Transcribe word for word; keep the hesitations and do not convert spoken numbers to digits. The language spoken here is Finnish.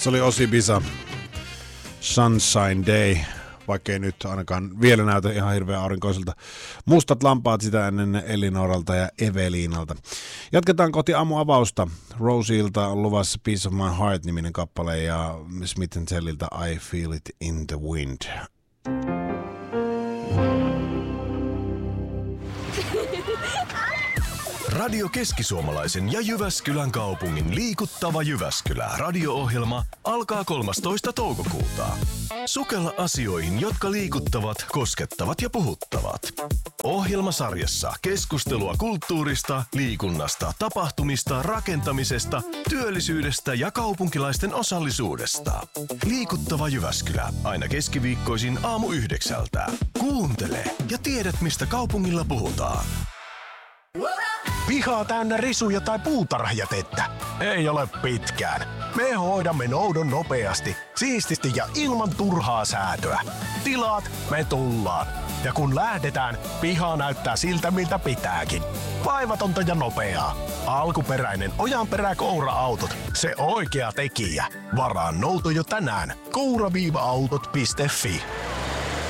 Se oli Ossi Bisa, Sunshine Day, vaikkei nyt ainakaan vielä näytä ihan hirveän aurinkoiselta. Mustat lampaat sitä ennen Elinoralta ja Eveliinalta. Jatketaan kohti aamuavausta. Rosieilta on luvassa Piece of My Heart-niminen kappale ja Smith and Telliltä I Feel It in the Wind. Radio Keski-Suomalaisen ja Jyväskylän kaupungin liikuttava Jyväskylä radio-ohjelma alkaa kolmastoista toukokuuta. Sukella asioihin, jotka liikuttavat, koskettavat ja puhuttavat. Ohjelmasarjassa keskustelua kulttuurista, liikunnasta, tapahtumista, rakentamisesta, työllisyydestä ja kaupunkilaisten osallisuudesta. Liikuttava Jyväskylä aina keskiviikkoisin aamu yhdeksältä. Kuuntele ja tiedät, mistä kaupungilla puhutaan. Pihaa täynnä risuja tai puutarhajätettä? Ei ole pitkään. Me hoidamme noudon nopeasti, siististi ja ilman turhaa säätöä. Tilaat, me tullaan. Ja kun lähdetään, piha näyttää siltä, miltä pitääkin. Vaivatonta ja nopeaa. Alkuperäinen Ojanperä Koura-autot. Se oikea tekijä. Varaa nouto jo tänään. koura autot piste fi.